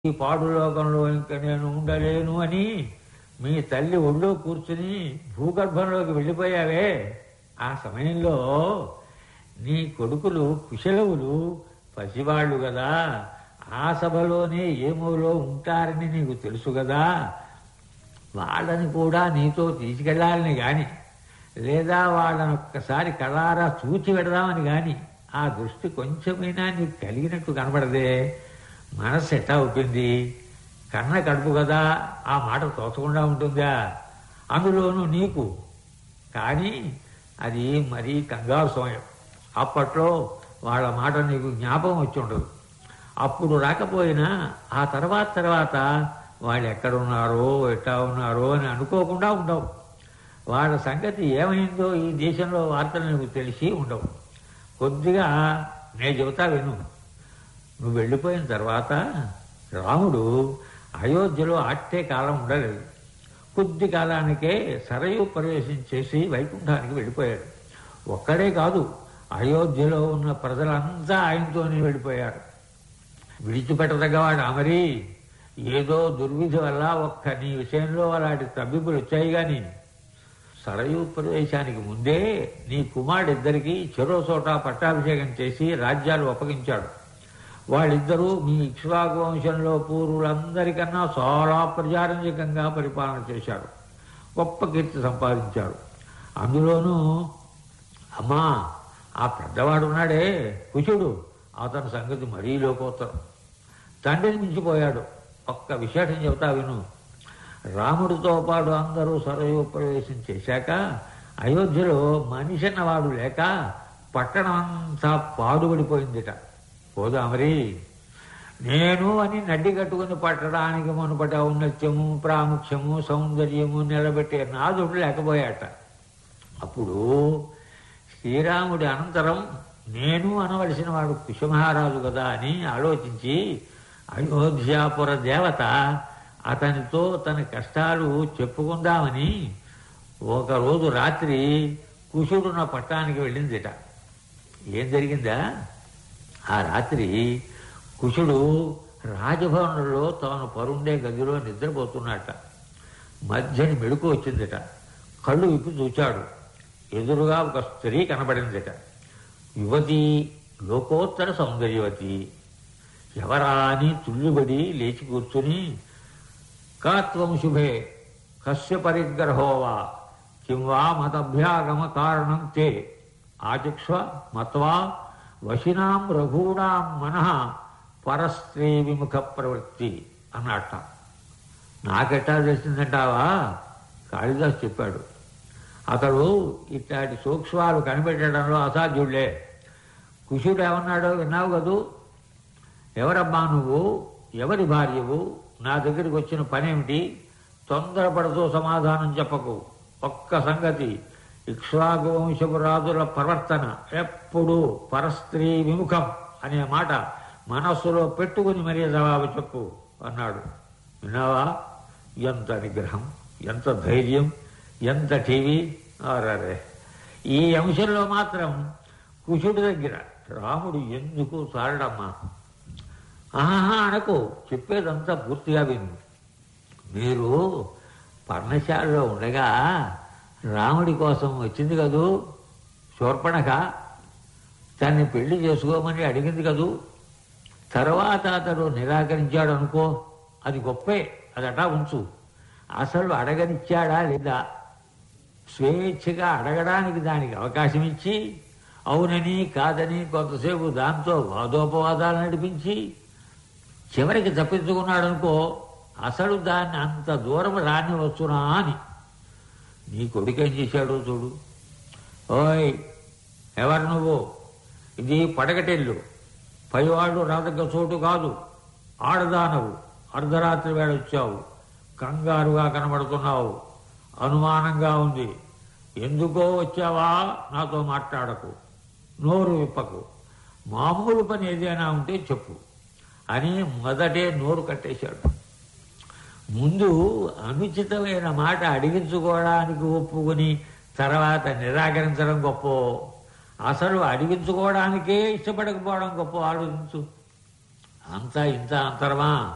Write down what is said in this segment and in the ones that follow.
ఈ పాడు లోకంలో ఇంక నేను ఉండలేను అని మీ తల్లి ఒళ్ళో కూర్చుని భూగర్భంలోకి వెళ్ళిపోయావే. ఆ సమయంలో నీ కొడుకులు కుశలవులు పసివాళ్ళు కదా, ఆ సభలోనే ఏమోలో ఉంటారని నీకు తెలుసు కదా. వాళ్ళని కూడా నీతో తీసుకెళ్లాలని గాని, లేదా వాళ్ళని ఒక్కసారి కళ్ళారా చూచి పెడదామని గాని ఆ దృష్టి కొంచెమైనా నీకు కలిగినట్టు కనబడదే. మనస్సు ఎట్టా అవుతుంది? కన్న కడుపు కదా, ఆ మాట తోచకుండా ఉంటుందా? అందులోనూ నీకు. కానీ అది మరీ కంగారు సమయం. అప్పట్లో వాళ్ళ మాట నీకు జ్ఞాపకం వచ్చి ఉండదు. అప్పుడు రాకపోయినా ఆ తర్వాత వాళ్ళు ఎక్కడున్నారో ఎట్టా ఉన్నారో అని అనుకోకుండా ఉండవు. వాళ్ళ సంగతి ఏమైందో ఈ దేశంలో వార్తలు నీకు తెలిసి ఉండవు. కొద్దిగా నేను చెబుతా విను. నువ్వు వెళ్ళిపోయిన తర్వాత రాముడు అయోధ్యలో అట్టే కాలం ఉండలేదు. కొద్ది కాలానికే సరయూ ప్రవేశం చేసి వైకుంఠానికి వెళ్ళిపోయాడు. ఒక్కడే కాదు, అయోధ్యలో ఉన్న ప్రజలంతా ఆయనతోనే వెళ్ళిపోయారు. విడిచిపెట్టదగ్గవాడు అమరి. ఏదో దుర్విధి వల్ల ఒక్క నీ విషయంలో అలాంటి తబ్బిబ్బులు వచ్చాయి గాని సరయూ ప్రవేశానికి ముందే నీ కుమారుడిద్దరికీ చెరో చోట పట్టాభిషేకం చేసి రాజ్యాలు అప్పగించాడు. వాళ్ళిద్దరూ మీ ఇక్ష్వాకు వంశంలో పూర్వులందరికన్నా చాలా ప్రజారంజకంగా పరిపాలన చేశారు. గొప్ప కీర్తి సంపాదించారు. అందులోనూ అమ్మా, ఆ పెద్దవాడు ఉన్నాడే కుశుడు, అతని సంగతి మరీ లోకోత్తరం. తండ్రిని మించిపోయాడు. ఒక్క విశేషం చెబుతా విను. రాముడితో పాటు అందరూ సరయూ ప్రవేశం చేశాక అయోధ్యలో మనిషి అన్నవాడు లేక పట్టణం అంతా పాడుపడిపోయిందిట. పోదా మరి. నేను అని నడ్డి కట్టుకుని పట్టడానికి మునుపట ఔన్నత్యము, ప్రాముఖ్యము, సౌందర్యము నిలబెట్టే నాదుడు లేకపోయాట. అప్పుడు శ్రీరాముడి అనంతరం నేను అనవలసిన వాడు కుశమహారాజు కదా అని ఆలోచించి అయోధ్యాపుర దేవత అతనితో తన కష్టాలు చెప్పుకుందామని ఒకరోజు రాత్రి కుశుడున్న పట్టణానికి వెళ్ళిందిట. ఏం జరిగిందా? ఆ రాత్రి కుశుడు రాజభవనంలో తాను పరుండే గదిలో నిద్రపోతున్నట్ట. మధ్యని మెడుకు వచ్చిందిట. కళ్ళు విప్పి చూచాడు. ఎదురుగా ఒక స్త్రీ కనబడిందిట. యువతి, లోకోత్తర సౌందర్యవతి. ఎవరా అని తుళ్ళిబడి లేచి కూర్చుని, కాత్వం శుభే కస్య పరిగ్రహోవా కిం వా మతభ్యాగమ కారణం తే ఆచక్ష్వ మత్వా వశినాం రఘూణాం మనః పరస్త్రీ విముఖ ప్రవృత్తి అన్నట్ట. నాకెట్టా తెలిసిందంటావా? కాళిదాసు చెప్పాడు. అతడు ఇట్లాంటి సూక్ష్మాలు కనిపెట్టడంలో అసాధ్యుళ్లే. కుశుడు ఏమన్నాడో విన్నావు కదూ. ఎవరమ్మా నువ్వు? ఎవరి భార్యవు? నా దగ్గరికి వచ్చిన పనేమిటి? తొందరపడుతూ సమాధానం చెప్పకు. ఒక్క సంగతి, ఇక్ష్వాకు వంశపు రాజుల ప్రవర్తన ఎప్పుడూ పరస్త్రీ విముఖం అనే మాట మనస్సులో పెట్టుకుని మరీ జవాబు చెప్పు అన్నాడు. విన్నావా? ఎంత నిగ్రహం, ఎంత ధైర్యం, ఎంత టీవీ! అరే, ఈ అంశంలో మాత్రం కుశుడి దగ్గర రాముడు ఎందుకు చాలడమ్మా? ఆహా అనకు, చెప్పేదంతా పూర్తిగా విను. మీరు పర్ణశాలలో ఉండగా రాముడి కోసం వచ్చింది కదూ శూర్పణఖ. తన్ని పెళ్లి చేసుకోమని అడిగింది కదూ. తర్వాత అతడు నిరాకరించాడు అనుకో, అది గొప్పే, అదటా ఉంచు. అసలు అడగనిచ్చాడా లేదా? స్వేచ్ఛగా అడగడానికి దానికి అవకాశం ఇచ్చి అవునని కాదని కొంతసేపు దాంతో వాదోపవాదాలు నడిపించి చివరికి తప్పించుకున్నాడనుకో, అసలు దాన్ని అంత దూరం రానివచ్చునా అని. నీ కొడుకేం చేశాడో చూడు. ఓయ్, ఎవరు నువ్వు? ఇది పడగటెల్లు, పైవాళ్ళు రాదగ్గ చోటు కాదు. ఆడదానవు, అర్ధరాత్రి వేళ వచ్చావు, కంగారుగా కనబడుతున్నావు, అనుమానంగా ఉంది. ఎందుకో వచ్చావా? నాతో మాట్లాడకు, నోరు విప్పకు. మామూలు పని ఏదైనా ఉంటే చెప్పు అని మొదటే నోరు కట్టేశాడు. ముందు అనుచితమైన మాట అడిగించుకోవడానికి ఒప్పుకుని తర్వాత నిరాకరించడం గొప్ప, అసలు అడిగించుకోవడానికే ఇష్టపడకపోవడం గొప్ప. ఆలోచించు. అంతా ఇంత అంతరమా?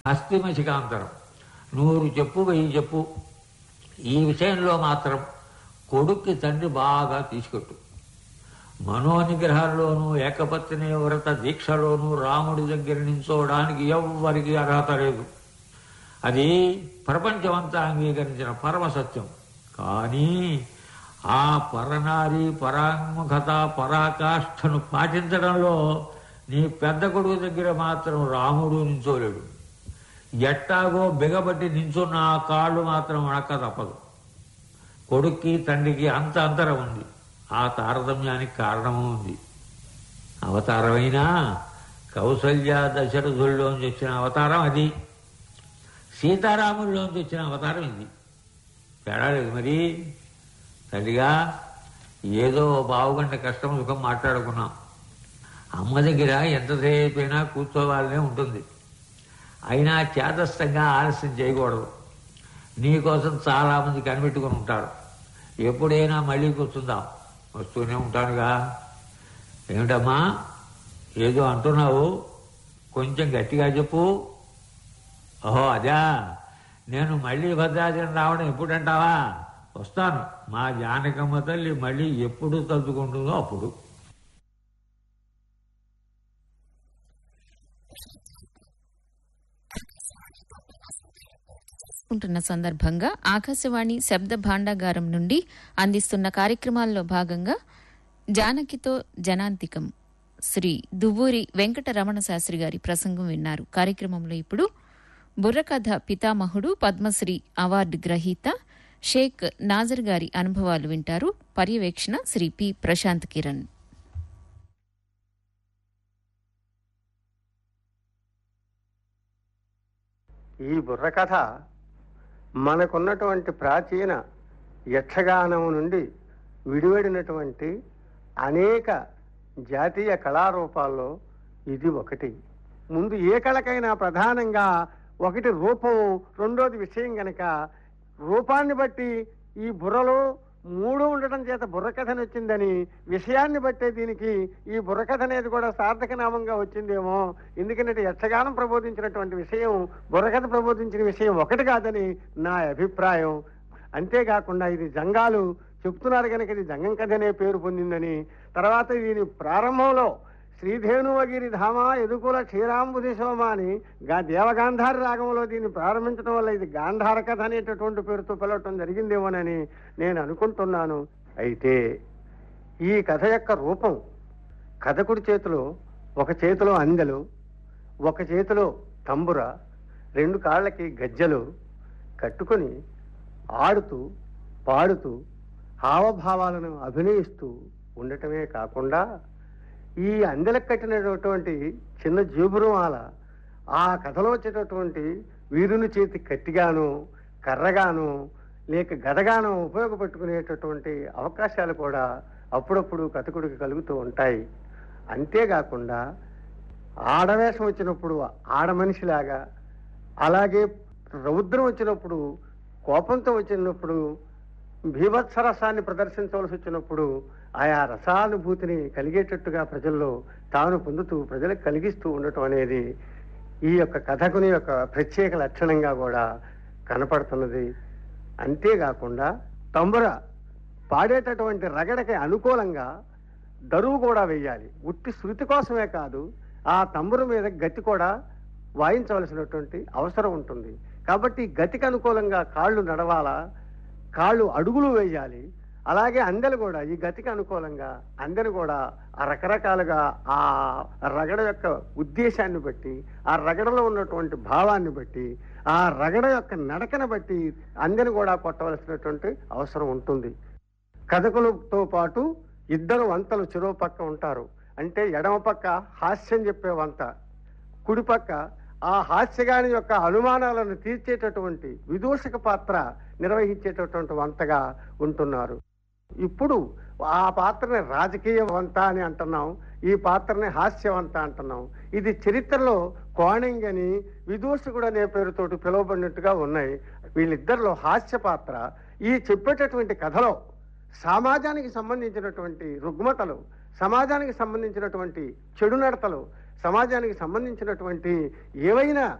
హస్తిమశికాంతరం. 100 చెప్పు 1000 చెప్పు. ఈ విషయంలో మాత్రం కొడుక్కి తండ్రి బాగా తీసుకొట్టు. మనోనిగ్రహాల్లోనూ ఏకపత్ని వ్రత దీక్షలోనూ రాముడి దగ్గర నించోవడానికి ఎవ్వరికీ అర్హత లేదు. అది ప్రపంచమంతా అంగీకరించిన పరమసత్యం. కానీ ఆ పరనారి పరాంగుఖత పరాకాష్ఠను పాటించడంలో నీ పెద్ద కొడుకు దగ్గర మాత్రం రాముడు నించోలేడు. ఎట్టాగో బిగబట్టి నించున్న ఆ కాళ్ళు మాత్రం వణక్క తప్పదు. కొడుక్కి తండ్రికి అంత అంతరం ఉంది. ఆ తారతమ్యానికి కారణము ఉంది. అవతారమైనా కౌసల్య దశరథుల్లోంచి వచ్చిన అవతారం అది, సీతారాముల్లోంచి వచ్చిన అవతారం ఇది. తేడా లేదు మరి. తల్లిగా ఏదో 1/2 గంట కష్టం సుఖం మాట్లాడుకున్నాం. అమ్మ దగ్గర ఎంతసేపైనా కూర్చోవాలనే ఉంటుంది. అయినా చేతస్థంగా ఆలస్యం చేయకూడదు. నీకోసం చాలామంది కనిపెట్టుకుని ఉంటారు. ఎప్పుడైనా మళ్ళీ కూర్చుందాం. వస్తూనే ఉంటానుగా. ఏమిటమ్మా ఏదో అంటున్నావు? కొంచెం గట్టిగా చెప్పు. ఓహో అదా, నేను మళ్ళీ భద్రాచలం రావడం ఎప్పుడంటావా? వస్తాను. మా జానకమ్మ తల్లి మళ్ళీ ఎప్పుడు తలుచుకుంటుందో అప్పుడు. ఉంటున్న సందర్భంగా ఆకాశవాణి శబ్ద భాండాగారం నుండి అందిస్తున్న కార్యక్రమాల్లో భాగంగా జానకితో జనాంతికం శ్రీ దువ్వూరి వెంకట రమణ శాస్త్రి గారి ప్రసంగం విన్నారు. కార్యక్రమంలో ఇప్పుడు బుర్రకథ పితామహుడు పద్మశ్రీ అవార్డు గ్రహీత షేక్ నాజర్ గారి అనుభవాలు వింటారు. పర్యవేక్షణ శ్రీ పి ప్రశాంత్ కిరణ్. ఈ బుర్రకథ మనకున్నటువంటి ప్రాచీన యక్షగానం నుండి విడివడినటువంటి అనేక జాతీయ కళారూపాల్లో ఇది ఒకటి. ముందు ఏ కళకైనా ప్రధానంగా ఒకటి రూపం, రెండోది విషయం గనక రూపాన్ని బట్టి ఈ బుర్రలో 3 ఉండటం చేత బుర్రకథని వచ్చిందని, విషయాన్ని బట్టే దీనికి ఈ బుర్రకథ అనేది కూడా సార్థక నామంగా వచ్చిందేమో. ఎందుకంటే యక్షగానం ప్రబోధించినటువంటి విషయం బుర్రకథ ప్రబోధించిన విషయం ఒకటి కాదని నా అభిప్రాయం. అంతేకాకుండా ఇది జంగాలు చెప్తున్నారు కనుక ఇది జంగం కథ అనే పేరు పొందిందని, తర్వాత దీని ప్రారంభంలో శ్రీధేనువగిరి ధామ ఎదుకుల క్షీరాంబుధి సోమ అని దేవగాంధారి రాగంలో దీన్ని ప్రారంభించడం వల్ల ఇది గాంధార కథ అనేటటువంటి పేరుతో పిలవటం జరిగిందేమోనని నేను అనుకుంటున్నాను. అయితే ఈ కథ యొక్క రూపం, కథకుడి చేతిలో ఒక చేతిలో అందెలు, ఒక చేతిలో తంబుర, 2 కాళ్ళకి గజ్జలు కట్టుకొని ఆడుతూ పాడుతూ హావభావాలను అభినయిస్తూ ఉండటమే కాకుండా ఈ అందెలకు కట్టినటువంటి చిన్న జేబురుమాల ఆ కథలో వచ్చేటటువంటి వీరుని చేతి కత్తిగాను కర్రగాను లేక గదగాను ఉపయోగపెట్టుకునేటటువంటి అవకాశాలు కూడా అప్పుడప్పుడు కథకుడికి కలుగుతూ ఉంటాయి. అంతేకాకుండా ఆడవేషం వచ్చినప్పుడు ఆడమనిషిలాగా, అలాగే రౌద్రం వచ్చినప్పుడు, కోపంతో వచ్చినప్పుడు, భీభత్సరసాన్ని ప్రదర్శించవలసి వచ్చినప్పుడు ఆయా రసానుభూతిని కలిగేటట్టుగా ప్రజల్లో తాను పొందుతూ ప్రజలకు కలిగిస్తూ ఉండటం అనేది ఈ యొక్క కథకుని యొక్క ప్రత్యేక లక్షణంగా కూడా కనపడుతున్నది. అంతేకాకుండా తంబుర పాడేటటువంటి రగడకి అనుకూలంగా దరువు కూడా వేయాలి. ఉట్టి శృతి కోసమే కాదు, ఆ తంబుర మీద గతి కూడా వాయించవలసినటువంటి అవసరం ఉంటుంది. కాబట్టి గతికి అనుకూలంగా కాళ్ళు నడవాలా, కాళ్ళు అడుగులు వేయాలి. అలాగే అందెలు కూడా ఈ గతికి అనుకూలంగా అందెలు కూడా ఆ రకరకాలుగా ఆ రగడ యొక్క ఉద్దేశాన్ని బట్టి, ఆ రగడలో ఉన్నటువంటి భావాన్ని బట్టి, ఆ రగడ యొక్క నడకను బట్టి అందెను కూడా కొట్టవలసినటువంటి అవసరం ఉంటుంది. కథకులతో పాటు 2 వంతలు చెరో పక్క ఉంటారు. అంటే ఎడమ పక్క హాస్యం చెప్పే వంత, కుడిపక్క ఆ హాస్యగాని యొక్క అనుమానాలను తీర్చేటటువంటి విదూషక పాత్ర నిర్వహించేటటువంటి వంతగా ఉంటున్నారు. ఇప్పుడు ఆ పాత్రని రాజకీయ వంత అని అంటున్నాం, ఈ పాత్రని హాస్యవంత అంటున్నాం. ఇది చరిత్రలో కోణింగని విదూషకుడు అనే పేరుతోటి పిలువబడినట్టుగా ఉన్నాయి. వీళ్ళిద్దరిలో హాస్య పాత్ర ఈ చెప్పేటటువంటి కథలో సమాజానికి సంబంధించినటువంటి రుగ్మతలు, సమాజానికి సంబంధించినటువంటి చెడు నడతలు, సమాజానికి సంబంధించినటువంటి ఏవైనా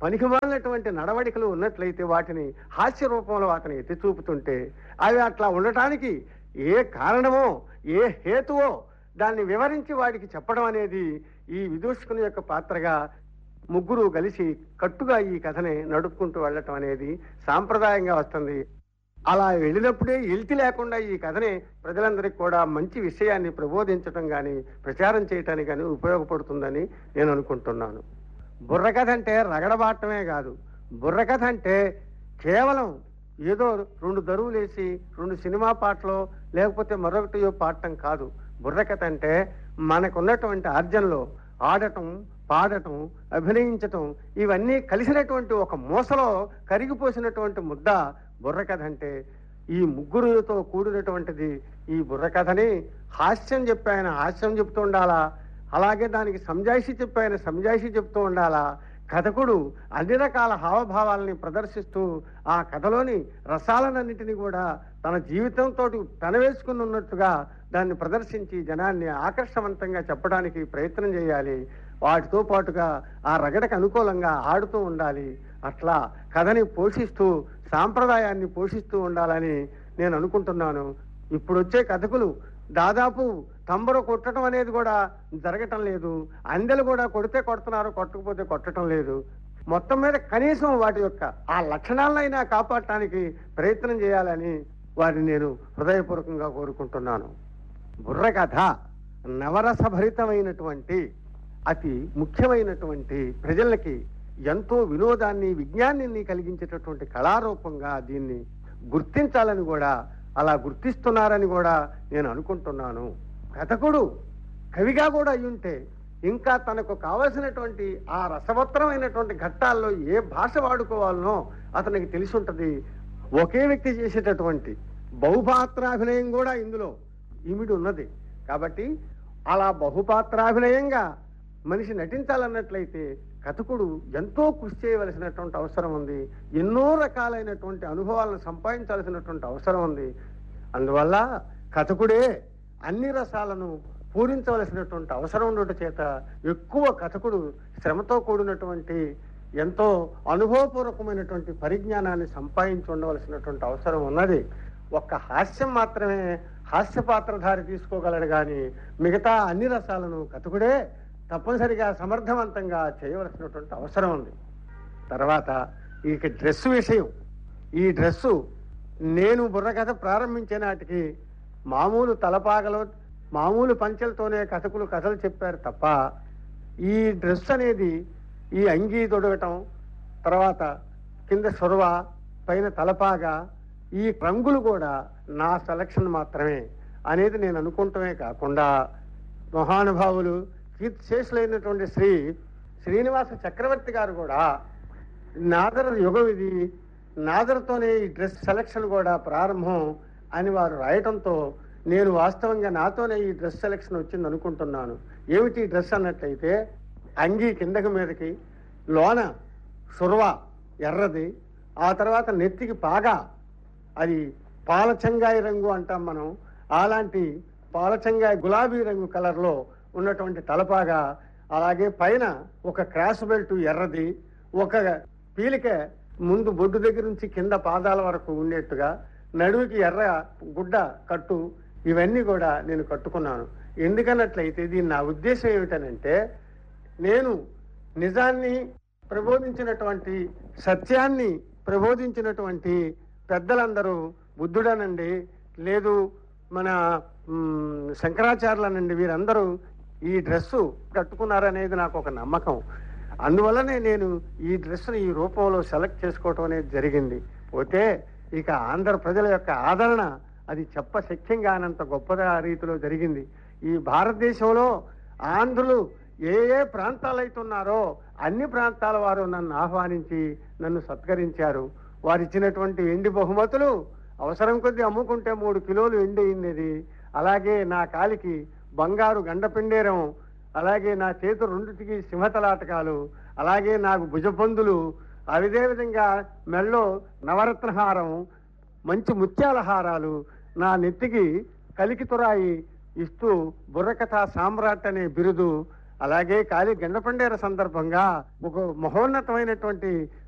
పనికిమాలినటువంటి నడవడికలు ఉన్నట్లయితే వాటిని హాస్య రూపంలో అతను ఎత్తి చూపుతుంటే అవి అట్లా ఉండటానికి ఏ కారణమో ఏ హేతువో దాన్ని వివరించి వాడికి చెప్పడం అనేది ఈ విదూషకుని యొక్క పాత్రగా ముగ్గురు కలిసి కట్టుగా ఈ కథని నడుపుకుంటూ వెళ్ళటం అనేది సాంప్రదాయంగా వస్తుంది. అలా వెళ్ళినప్పుడే ఎల్తి లేకుండా ఈ కథని ప్రజలందరికీ కూడా మంచి విషయాన్ని ప్రబోధించటం కానీ ప్రచారం చేయటానికి కానీ ఉపయోగపడుతుందని నేను అనుకుంటున్నాను. బుర్రకథ అంటే రగడబాటమే కాదు. బుర్రకథ అంటే కేవలం ఏదో 2 దరువులేసి 2 సినిమా పాటలో లేకపోతే మరొకటియో పాడటం కాదు. బుర్రకథ అంటే మనకున్నటువంటి ఆర్జనలో ఆడటం, పాడటం, అభినయించటం ఇవన్నీ కలిసినటువంటి ఒక మూసలో కరిగిపోసినటువంటి ముద్ద బుర్రకథ అంటే. ఈ ముగ్గురుతో కూడినటువంటిది ఈ బుర్రకథని. హాస్యం చెప్పాయన హాస్యం చెప్తూ ఉండాలా, అలాగే దానికి సంజాయిషి చెప్పాయన సంజాయిషి చెప్తూ ఉండాలా. కథకుడు అన్ని రకాల హావభావాలని ప్రదర్శిస్తూ ఆ కథలోని రసాలన్నింటినీ కూడా తన జీవితంతో పెనవేసుకుని ఉన్నట్టుగా దాన్ని ప్రదర్శించి జనాన్ని ఆకర్షవంతంగా చెప్పడానికి ప్రయత్నం చేయాలి. వాటితో పాటుగా ఆ రగడకు అనుకూలంగా ఆడుతూ ఉండాలి. అట్లా కథని పోషిస్తూ సాంప్రదాయాన్ని పోషిస్తూ ఉండాలని నేను అనుకుంటున్నాను. ఇప్పుడు వచ్చే కథకులు దాదాపు తంబరు కొట్టడం అనేది కూడా జరగటం లేదు. అందెలు కూడా కొడితే కొడుతున్నారు, కొట్టకపోతే కొట్టడం లేదు. మొత్తం మీద కనీసం వాటి యొక్క ఆ లక్షణాలనైనా కాపాడటానికి ప్రయత్నం చేయాలని వారిని నేను హృదయపూర్వకంగా కోరుకుంటున్నాను. బుర్రకథ నవరసభరితమైనటువంటి అతి ముఖ్యమైనటువంటి ప్రజలకి ఎంతో వినోదాన్ని విజ్ఞానాన్ని కలిగించేటటువంటి కళారూపంగా దీన్ని గుర్తించాలని కూడా అలా గుర్తిస్తున్నారని కూడా నేను అనుకుంటున్నాను. కథకుడు కవిగా కూడా అయ్యుంటే ఇంకా తనకు కావలసినటువంటి ఆ రసవత్తరమైనటువంటి ఘట్టాల్లో ఏ భాష వాడుకోవాలనో అతనికి తెలిసి ఉంటుంది. ఒకే వ్యక్తి చేసేటటువంటి బహుపాత్రాభినయం కూడా ఇందులో ఇమిడి ఉన్నది. కాబట్టి అలా బహుపాత్రాభినయంగా మనిషి నటించాలన్నట్లయితే కథకుడు ఎంతో కృషి చేయవలసినటువంటి అవసరం ఉంది. ఎన్నో రకాలైనటువంటి అనుభవాలను సంపాదించాల్సినటువంటి అవసరం ఉంది. అందువల్ల కథకుడే అన్ని రసాలను పూరించవలసినటువంటి అవసరం ఉండటం చేత ఎక్కువ కథకుడు శ్రమతో కూడినటువంటి ఎంతో అనుభవపూర్వకమైనటువంటి పరిజ్ఞానాన్ని సంపాదించి ఉండవలసినటువంటి అవసరం ఉన్నది. ఒక్క హాస్యం మాత్రమే హాస్య పాత్రధారి తీసుకోగలడు కానీ మిగతా అన్ని రసాలను కథకుడే తప్పనిసరిగా సమర్థవంతంగా చేయవలసినటువంటి అవసరం ఉంది. తర్వాత ఇక డ్రెస్సు విషయం. ఈ డ్రెస్సు నేను బుర్రకథ ప్రారంభించే నాటికి మామూలు తలపాగలో మామూలు పంచెలతోనే కథకులు కథలు చెప్పారు తప్ప ఈ డ్రెస్ అనేది ఈ అంగీ తొడగటం, తర్వాత కింద సొరవ, పైన తలపాగా, ఈ రంగులు కూడా నా సెలక్షన్ మాత్రమే అనేది నేను అనుకుంటమే కాకుండా మహానుభావులు కీర్తిశేషులైనటువంటి శ్రీనివాస చక్రవర్తి గారు కూడా నాదర యుగం ఇది, నాదరతోనే ఈ డ్రెస్ సెలక్షన్ కూడా ప్రారంభం అని వారు రాయటంతో నేను వాస్తవంగా నాతోనే ఈ డ్రెస్ సెలక్షన్ వచ్చింది అనుకుంటున్నాను. ఏమిటి డ్రెస్ అన్నట్లయితే అంగీ కిందకి మీదకి, లోన సుర్వ ఎర్రది, ఆ తర్వాత నెత్తికి పాగా, అది పాలచంగాయి రంగు అంటాం మనం, అలాంటి పాలచంగాయి గులాబీ రంగు కలర్లో ఉన్నటువంటి తలపాగా, అలాగే పైన ఒక క్రాస్ బెల్ట్ ఎర్రది, ఒక పీలిక ముందు బొడ్డు దగ్గర నుంచి కింద పాదాల వరకు ఉండేట్టుగా, నడువుకి ఎర్ర గుడ్డ కట్టు, ఇవన్నీ కూడా నేను కట్టుకున్నాను. ఎందుకన్నట్లయితే దీని నా ఉద్దేశం ఏమిటనంటే నేను నిజాన్ని ప్రబోధించినటువంటి సత్యాన్ని ప్రబోధించినటువంటి పెద్దలందరూ బుద్ధుడనండి, లేదు మన శంకరాచార్యులనండి, వీరందరూ ఈ డ్రెస్సు కట్టుకున్నారనేది నాకు ఒక నమ్మకం. అందువల్లనే నేను ఈ డ్రెస్సును ఈ రూపంలో సెలెక్ట్ చేసుకోవటం అనేది జరిగింది. పోతే ఇక ఆంధ్ర ప్రజల యొక్క ఆదరణ అది చెప్పశక్యంగా అనంత గొప్ప రీతిలో జరిగింది. ఈ భారతదేశంలో ఆంధ్రులు ఏ ఏ ప్రాంతాలైతున్నారో అన్ని ప్రాంతాల వారు నన్ను ఆహ్వానించి నన్ను సత్కరించారు. వారు ఇచ్చినటువంటి వెండి బహుమతులు అవసరం కొద్దీ అమ్ముకుంటే 3 కిలోలు వెండి అయింది. అలాగే నా కాలికి బంగారు గండపిండేరం, అలాగే నా చేతు 2టికి సింహతలాటకాలు, అలాగే నాకు భుజపందులు, అదే విధంగా మెల్లో నవరత్నహారం, మంచి ముత్యాల హారాలు, నా నెత్తికి కలికి తురాయి ఇస్తూ బుర్రకథ సామ్రాట్ అనే బిరుదు, అలాగే కాళీ గండపండేర సందర్భంగా ఒక మహోన్నతమైనటువంటి